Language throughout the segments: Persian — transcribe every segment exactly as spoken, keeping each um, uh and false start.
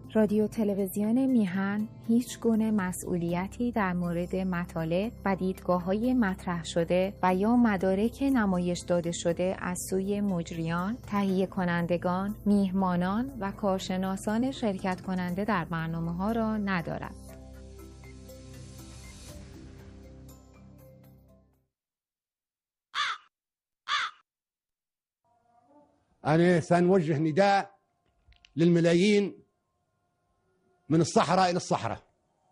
رادیو تلویزیون میهن هیچ گونه مسئولیتی در مورد مطالب و دیدگاه‌های مطرح شده و یا مدارک نمایش داده شده از سوی مجریان، تهیه کنندگان، میهمانان و کارشناسان شرکت کننده در برنامه‌ها را ندارد. أنا سنوجه نداء للملايين من الصحراء إلى الصحراء،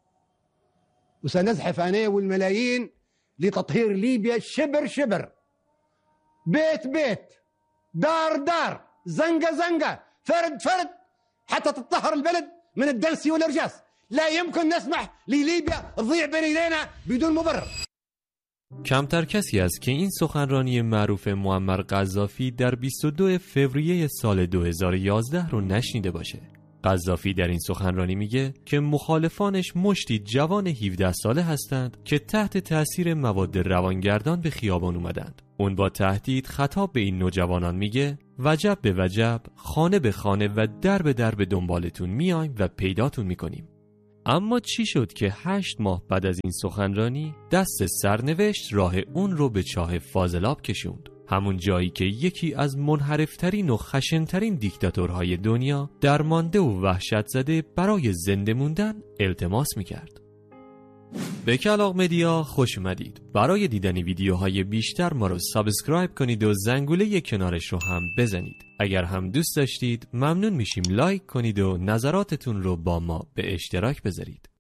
وسنزحف أنا والملايين لتطهير ليبيا شبر شبر، بيت بيت، دار دار، زنقة زنقة، فرد فرد، حتى تطهر البلد من الدنس والإرجاس. لا يمكن نسمح لليبيا تضيع بين يدينا بدون مبرر. کمتر کسی است که این سخنرانی معروف معمر قذافی در بیست و دو فوریه سال دو هزار و یازده رو نشنیده باشه. قذافی در این سخنرانی میگه که مخالفانش مشتی جوان هفده ساله هستند که تحت تأثیر مواد روانگردان به خیابان اومدند. اون با تهدید خطاب به این نوجوانان میگه وجب به وجب، خانه به خانه و در به در به دنبالتون میایم و پیداتون میکنیم. اما چی شد که هشت ماه بعد از این سخنرانی دست سرنوشت راه اون رو به چاه فاضلاب کشوند؟ همون جایی که یکی از منحرفترین و خشنترین دیکتاتورهای دنیا درمانده و وحشت زده برای زنده موندن التماس میکرد. به کلاغ مدیا خوش اومدید. برای دیدن ویدیوهای بیشتر ما رو سابسکرایب کنید و زنگوله کنارش رو هم بزنید. اگر هم دوست داشتید ممنون میشیم لایک کنید و نظراتتون رو با ما به اشتراک بذارید.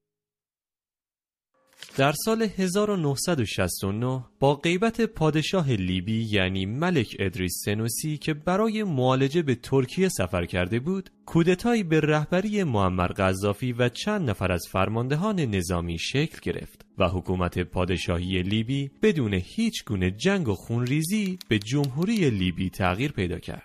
در سال هزار و نهصد و شصت و نه با غیبت پادشاه لیبی یعنی ملک ادریس سنوسی که برای معالجه به ترکیه سفر کرده بود، کودتایی به رهبری معمر قذافی و چند نفر از فرماندهان نظامی شکل گرفت و حکومت پادشاهی لیبی بدون هیچ گونه جنگ و خونریزی به جمهوری لیبی تغییر پیدا کرد.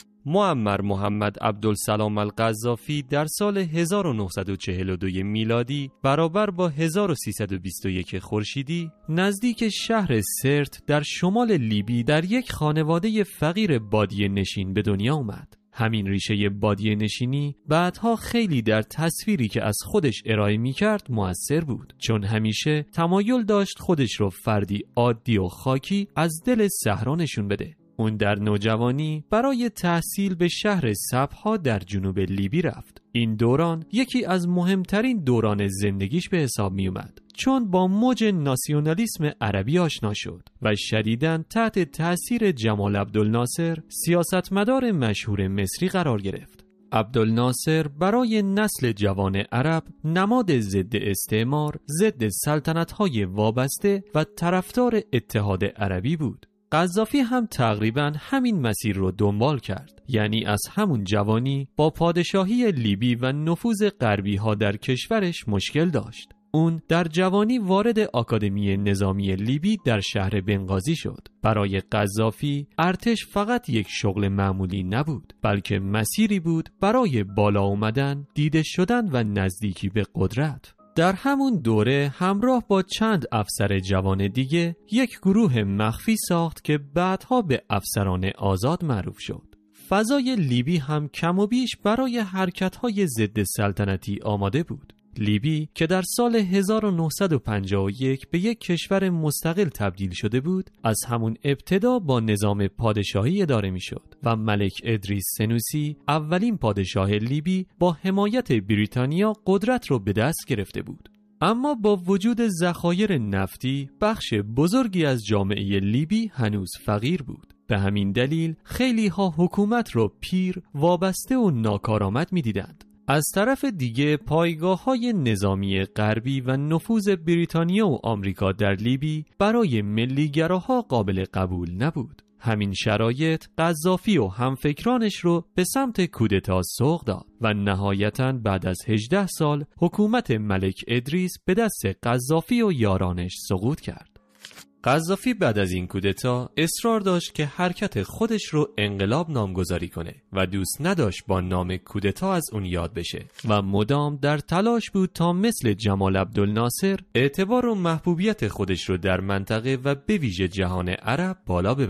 معمر محمد عبدالسلام القذافی در سال هزار و نهصد و چهل و دو میلادی برابر با هزار و سیصد و بیست و یک خورشیدی نزدیک شهر سرت در شمال لیبی در یک خانواده فقیر بادیه نشین به دنیا آمد. همین ریشه بادیه نشینی بعدها خیلی در تصویری که از خودش ارائه می کرد مؤثر بود، چون همیشه تمایل داشت خودش رو فردی عادی و خاکی از دل صحرا نشون بده. اون در نوجوانی برای تحصیل به شهر سبها در جنوب لیبی رفت. این دوران یکی از مهمترین دوران زندگیش به حساب می اومد، چون با موج ناسیونالیسم عربی آشنا شد و شدیداً تحت تأثیر جمال عبدالناصر سیاستمدار مشهور مصری قرار گرفت. عبدالناصر برای نسل جوان عرب نماد ضد استعمار، ضد سلطنت‌های وابسته و طرفدار اتحاد عربی بود. قذافی هم تقریباً همین مسیر رو دنبال کرد، یعنی از همون جوانی با پادشاهی لیبی و نفوذ غربی ها در کشورش مشکل داشت. اون در جوانی وارد آکادمی نظامی لیبی در شهر بنغازی شد. برای قذافی ارتش فقط یک شغل معمولی نبود، بلکه مسیری بود برای بالا اومدن، دیده شدن و نزدیکی به قدرت. در همون دوره همراه با چند افسر جوان دیگه یک گروه مخفی ساخت که بعدها به افسران آزاد معروف شد. فضای لیبی هم کم و بیش برای حرکت‌های ضد سلطنتی آماده بود. لیبی که در سال هزار و نهصد و پنجاه و یک به یک کشور مستقل تبدیل شده بود، از همون ابتدا با نظام پادشاهی اداره می شد و ملک ادریس سنوسی اولین پادشاه لیبی با حمایت بریتانیا قدرت رو به دست گرفته بود. اما با وجود ذخایر نفتی بخش بزرگی از جامعه لیبی هنوز فقیر بود. به همین دلیل خیلی ها حکومت رو پیر، وابسته و ناکارآمد می دیدند. از طرف دیگه پایگاه‌های نظامی غربی و نفوذ بریتانیا و آمریکا در لیبی برای ملیگراها قابل قبول نبود. همین شرایط قذافی و همفکرانش رو به سمت کودتا سوق داد و نهایتاً بعد از هجده سال حکومت ملک ادریس به دست قذافی و یارانش سقوط کرد. قذافی بعد از این کودتا اصرار داشت که حرکت خودش رو انقلاب نامگذاری کنه و دوست نداشت با نام کودتا از اون یاد بشه و مدام در تلاش بود تا مثل جمال عبدالناصر اعتبار و محبوبیت خودش رو در منطقه و به ویژه جهان عرب بالا ببره.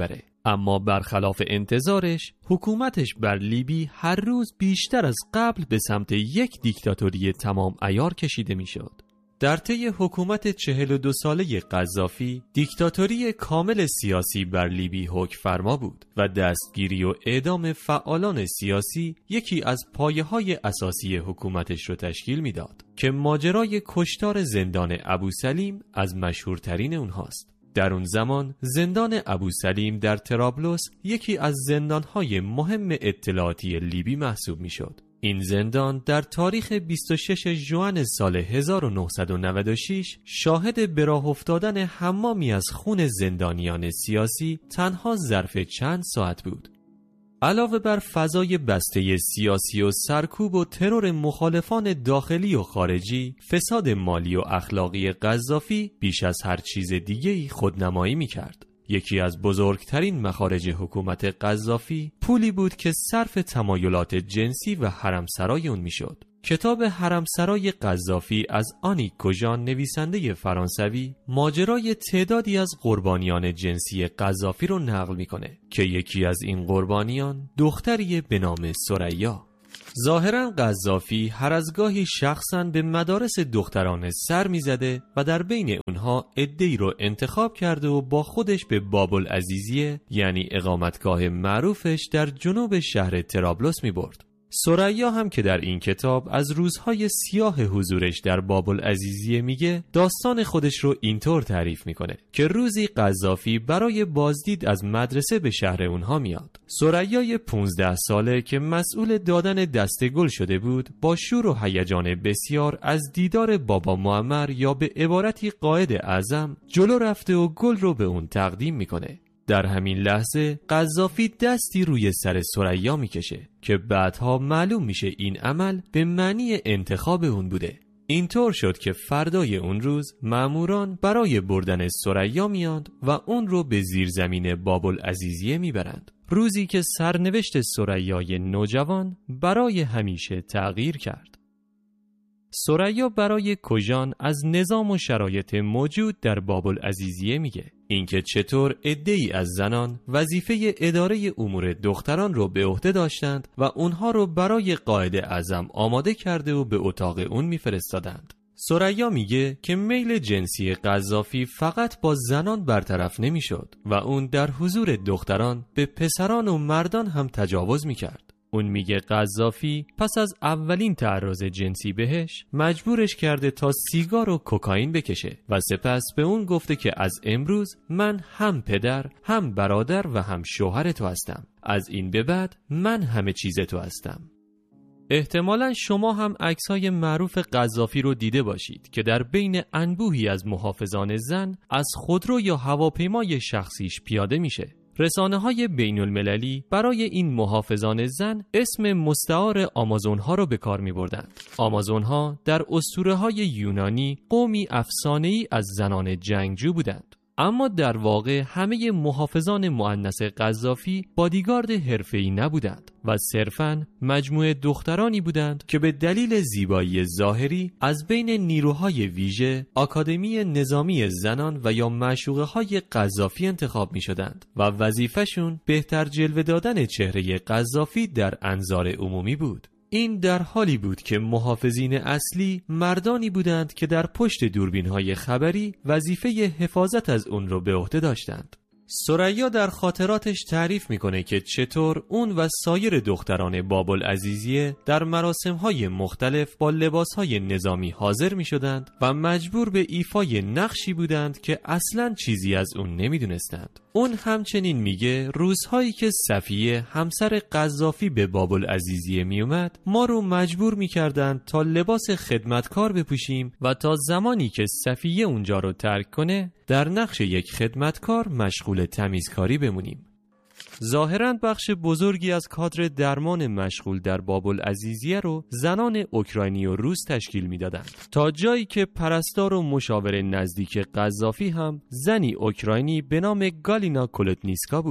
اما برخلاف انتظارش حکومتش بر لیبی هر روز بیشتر از قبل به سمت یک دیکتاتوری تمام عیار کشیده میشد. در طی حکومت چهل و دو ساله قذافی دیکتاتوری کامل سیاسی بر لیبی حکم فرما بود و دستگیری و اعدام فعالان سیاسی یکی از پایه‌های اساسی حکومتش رو تشکیل میداد که ماجرای کشتار زندان ابوسلیم از مشهورترین اونهاست. در اون زمان زندان ابوسلیم در طرابلس یکی از زندانهای مهم اطلاعاتی لیبی محسوب میشد. این زندان در تاریخ بیست و شش ژوئن سال هزار و نهصد و نود و شش شاهد به راه افتادن حمامی از خون زندانیان سیاسی تنها ظرف چند ساعت بود. علاوه بر فضای بسته سیاسی و سرکوب و ترور مخالفان داخلی و خارجی، فساد مالی و اخلاقی قذافی بیش از هر چیز دیگه‌ای خودنمایی می‌کرد. یکی از بزرگترین مخارج حکومت قذافی پولی بود که صرف تمایلات جنسی و حرمسرای اون میشد. کتاب حرمسرای قذافی از آنیک کوژان نویسنده فرانسوی ماجرای تعدادی از قربانیان جنسی قذافی رو نقل میکنه که یکی از این قربانیان دختری به نام ثریا. ظاهراً قذافی هر از گاهی شخصاً به مدارس دختران سر میزده و در بین اونها عده‌ای رو انتخاب کرده و با خودش به باب‌العزیزیه یعنی اقامتگاه معروفش در جنوب شهر طرابلس میبرد. ثریا هم که در این کتاب از روزهای سیاه حضورش در باب‌العزیزیه میگه داستان خودش رو اینطور تعریف میکنه که روزی قذافی برای بازدید از مدرسه به شهر اونها میاد. ثریای پونزده ساله که مسئول دادن دسته گل شده بود با شور و هیجان بسیار از دیدار بابا معمر یا به عبارتی قائد اعظم جلو رفته و گل رو به اون تقدیم میکنه. در همین لحظه قذافی دستی روی سر ثریا میکشه که بعدها معلوم میشه این عمل به معنی انتخاب اون بوده. اینطور شد که فردای اون روز ماموران برای بردن ثریا میاند و اون رو به زیرزمین باب‌العزیزیه میبرند. روزی که سرنوشت ثریای نوجوان برای همیشه تغییر کرد. ثریا برای کوژان از نظام و شرایط موجود در باب‌العزیزیه میگه اینکه چطور عده‌ای از زنان وظیفه اداره امور دختران رو به عهده داشتند و اونها رو برای قائد اعظم آماده کرده و به اتاق اون میفرستادند. ثریا میگه که میل جنسی قذافی فقط با زنان برطرف نمیشد و اون در حضور دختران به پسران و مردان هم تجاوز میکرد. اون میگه قذافی پس از اولین تعرض جنسی بهش مجبورش کرده تا سیگار و کوکائین بکشه و سپس به اون گفته که از امروز من هم پدر، هم برادر و هم شوهر تو هستم. از این به بعد من همه چیز تو هستم. احتمالاً شما هم عکس‌های معروف قذافی رو دیده باشید که در بین انبوهی از محافظان زن از خودرو یا هواپیمای شخصیش پیاده میشه. رسانه‌های بین المللی برای این محافظان زن اسم مستعار آمازون‌ها رو به کار می‌بردند. آمازون‌ها در اسطوره‌های یونانی قومی افسانه‌ای از زنان جنگجو بودند. اما در واقع همه محافظان مؤنث قذافی بادیگارد حرفه‌ای نبودند و صرفاً مجموعه دخترانی بودند که به دلیل زیبایی ظاهری از بین نیروهای ویژه، آکادمی نظامی زنان و یا معشوقه‌های قذافی انتخاب می‌شدند و وظیفه‌شون بهتر جلوه دادن چهره قذافی در انظار عمومی بود. این در حالی بود که محافظین اصلی مردانی بودند که در پشت دوربین‌های خبری وظیفه حفاظت از اون رو به عهده داشتند. ثریا در خاطراتش تعریف میکنه که چطور اون و سایر دختران باب‌العزیزیه در مراسم‌های مختلف با لباس‌های نظامی حاضر میشدند و مجبور به ایفای نقشی بودند که اصلاً چیزی از اون نمیدونستند. اون همچنین میگه روزهایی که صفیه همسر قذافی به باب‌العزیزیه میومد ما رو مجبور میکردند تا لباس خدمتکار بپوشیم و تا زمانی که صفیه اونجا رو ترک کنه در نقش یک خدمتکار مشغول تمیزکاری بمونیم. ظاهراً بخش بزرگی از کادر درمان مشغول در باب‌العزیزیه رو زنان اوکراینی و روس تشکیل میدادند، تا جایی که پرستار و مشاور نزدیک قذافی هم زنی اوکراینی به نام گالینا کولتنیسکا بود.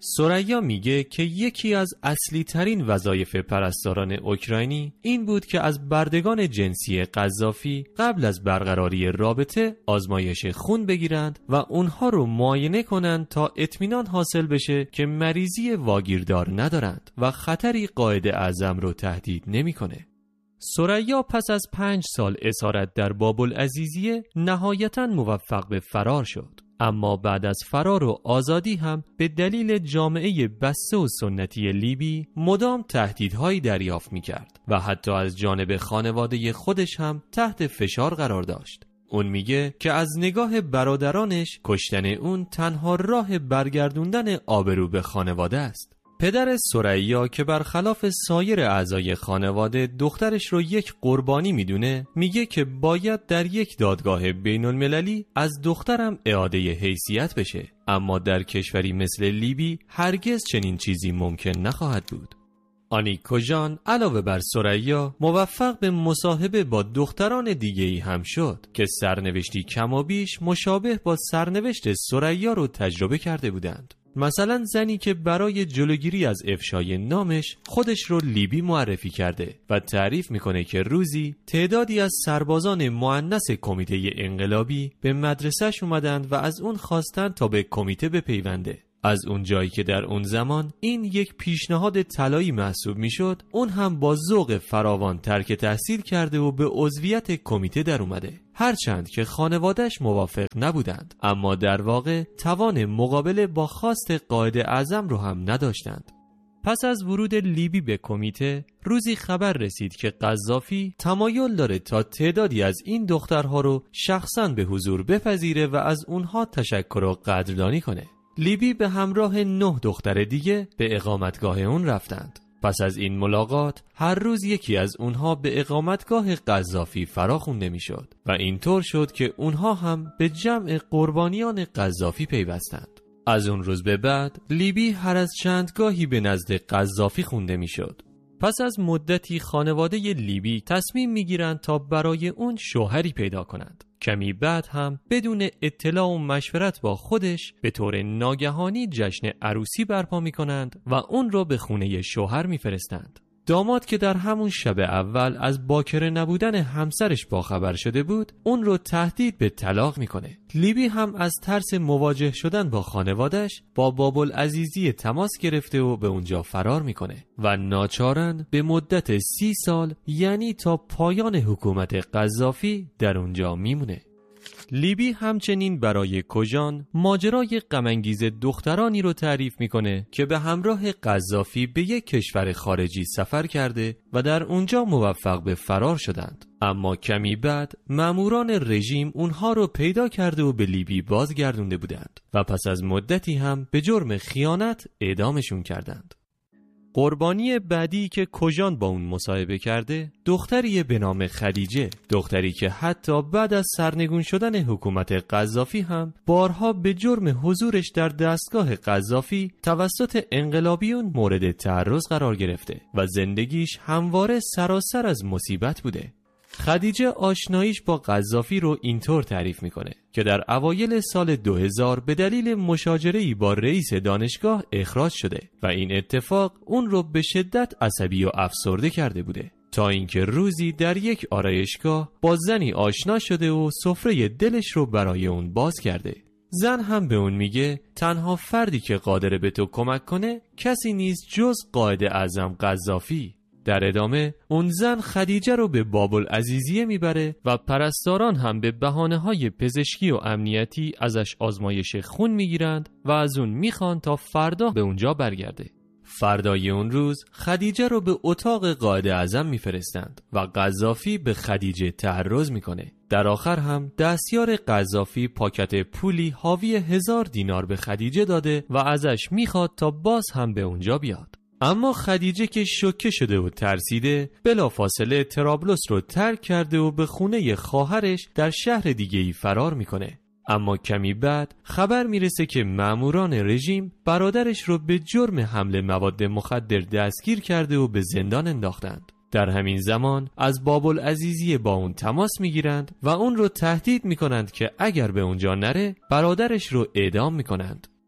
ثریا میگه که یکی از اصلی ترین وظایف پرستاران اوکراینی این بود که از بردگان جنسی قذافی قبل از برقراری رابطه آزمایش خون بگیرند و اونها رو معاینه کنند تا اطمینان حاصل بشه که مریضی واگیردار ندارند و خطری قائد اعظم رو تهدید نمیکنه. ثریا پس از پنج سال اسارت در بابالعزیزیه نهایتاً موفق به فرار شد. اما بعد از فرار و آزادی هم به دلیل جامعه بسته و سنتی لیبی مدام تهدیدهایی دریافت می‌کرد و حتی از جانب خانواده خودش هم تحت فشار قرار داشت. اون میگه که از نگاه برادرانش کشتن اون تنها راه برگردوندن آبرو به خانواده است. پدر ثریا که برخلاف سایر اعضای خانواده دخترش رو یک قربانی میدونه، میگه که باید در یک دادگاه بین المللی از دخترم اعاده حیثیت بشه، اما در کشوری مثل لیبی هرگز چنین چیزی ممکن نخواهد بود. آنیک کوژان علاوه بر ثریا موفق به مصاحبه با دختران دیگه‌ای هم شد که سرنوشتی کم و بیش مشابه با سرنوشت ثریا رو تجربه کرده بودند. مثلا زنی که برای جلوگیری از افشای نامش خودش رو لیبی معرفی کرده و تعریف میکنه که روزی تعدادی از سربازان مؤنث کمیته انقلابی به مدرسه‌اش اومدند و از اون خواستن تا به کمیته بپیونده. از اون جایی که در اون زمان این یک پیشنهاد طلایی محسوب میشد، اون هم با ذوق فراوان ترک تحصیل کرده و به عضویت کمیته در اومده. هرچند که خانواده‌اش موافق نبودند، اما در واقع توان مقابله با خواست قائد اعظم رو هم نداشتند. پس از ورود لیبی به کمیته، روزی خبر رسید که قذافی تمایل داره تا تعدادی از این دخترها رو شخصاً به حضور بپذیره و از اونها تشکر و قدردانی کنه. لیبی به همراه نه دختر دیگه به اقامتگاه اون رفتند. پس از این ملاقات هر روز یکی از اونها به اقامتگاه قذافی فراخوانده میشد و اینطور شد که اونها هم به جمع قربانیان قذافی پیوستند. از اون روز به بعد لیبی هر از چندگاهی به نزد قذافی خونده میشد. پس از مدتی خانواده لیبی تصمیم میگیرند تا برای اون شوهری پیدا کنند. کمی بعد هم بدون اطلاع و مشورت با خودش به طور ناگهانی جشن عروسی برپا میکنند و اون رو به خونه شوهر میفرستند. داماد که در همون شب اول از باکره نبودن همسرش باخبر شده بود، اون رو تهدید به طلاق میکنه. لیبی هم از ترس مواجه شدن با خانوادش با بابالعزیزی تماس گرفته و به اونجا فرار میکنه و ناچارن به مدت سی سال، یعنی تا پایان حکومت قذافی، در اونجا میمونه. لیبی همچنین برای کوژان ماجرای غم‌انگیز دخترانی رو تعریف میکنه که به همراه قذافی به یک کشور خارجی سفر کرده و در اونجا موفق به فرار شدند، اما کمی بعد ماموران رژیم اونها رو پیدا کرده و به لیبی بازگردونده بودند و پس از مدتی هم به جرم خیانت اعدامشون کردند. قربانی بعدی که کوژان با اون مصاحبه کرده دختری به نام خدیجه، دختری که حتی بعد از سرنگون شدن حکومت قذافی هم بارها به جرم حضورش در دستگاه قذافی توسط انقلابیون مورد تعرض قرار گرفته و زندگیش همواره سراسر از مصیبت بوده. خدیجه آشناییش با قذافی رو اینطور تعریف میکنه که در اوایل سال دو هزار به دلیل مشاجره‌ای با رئیس دانشگاه اخراج شده و این اتفاق اون رو به شدت عصبی و افسرده کرده بوده، تا اینکه روزی در یک آرایشگاه با زنی آشنا شده و سفره دلش رو برای اون باز کرده. زن هم به اون میگه تنها فردی که قادر به تو کمک کنه کسی نیست جز قائد اعظم قذافی. در ادامه اون زن خدیجه رو به بابالعزیزیه میبره و پرستاران هم به بهانه‌های پزشکی و امنیتی ازش آزمایش خون میگیرند و از اون میخوان تا فردا به اونجا برگرده. فردای اون روز خدیجه رو به اتاق قائد اعظم میفرستند و قذافی به خدیجه تعرض میکنه. در آخر هم دستیار قذافی پاکت پولی حاوی هزار دینار به خدیجه داده و ازش میخواد تا باز هم به اونجا بیاد. اما خدیجه که شوکه شده و ترسیده بلافاصله طرابلس رو ترک کرده و به خونه خواهرش در شهر دیگه‌ای فرار میکنه. اما کمی بعد خبر میرسه که ماموران رژیم برادرش رو به جرم حمل مواد مخدر دستگیر کرده و به زندان انداختند. در همین زمان از بابالعزیزی با اون تماس میگیرند و اون رو تهدید میکنند که اگر به اونجا نره برادرش رو اعدام میکنند.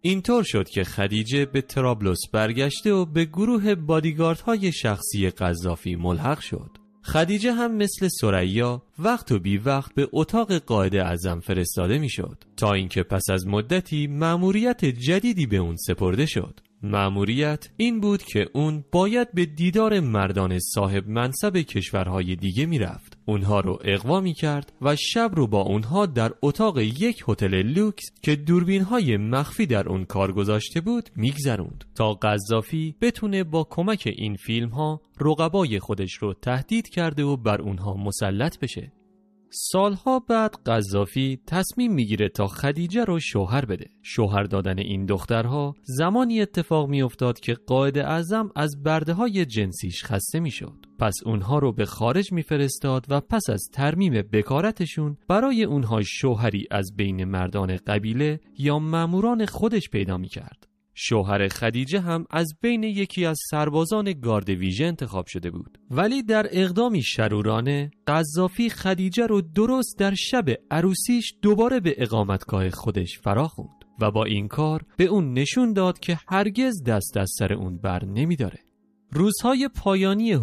اینطور شد که خدیجه به طرابلس برگشته و به گروه بادیگاردهای شخصی قذافی ملحق شد. خدیجه هم مثل ثریا وقت و بی وقت به اتاق قائد اعظم فرستاده می شد تا اینکه پس از مدتی مأموریت جدیدی به اون سپرده شد. مأموریت این بود که اون باید به دیدار مردان صاحب منصب کشورهای دیگه می رفت. اونها رو اغوا می کرد و شب رو با اونها در اتاق یک هتل لوکس که دوربین‌های مخفی در اون کار گذاشته بود میگذروند تا قذافی بتونه با کمک این فیلم‌ها رقبای خودش رو تهدید کرده و بر اونها مسلط بشه. سالها بعد قذافی تصمیم میگیره تا خدیجه رو شوهر بده. شوهر دادن این دخترها زمانی اتفاق میافتاد که قائد اعظم از برده‌های جنسیش خسته میشد. پس اونها رو به خارج میفرستاد و پس از ترمیم بکارتشون برای اونها شوهری از بین مردان قبیله یا ماموران خودش پیدا میکرد. شوهر خدیجه هم از بین یکی از سربازان گارد ویژه انتخاب شده بود. ولی در اقدامی شرورانه قذافی خدیجه رو درست در شب عروسیش دوباره به اقامتگاه خودش فراخوند و با این کار به اون نشون داد که هرگز دست از سر اون بر نمیداره. روزهای پایانی